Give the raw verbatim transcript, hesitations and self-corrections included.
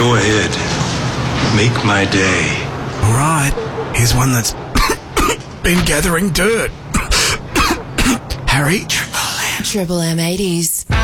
Go ahead. Make my day. All right. Here's one that's been gathering dirt. Harry? Triple M eighties.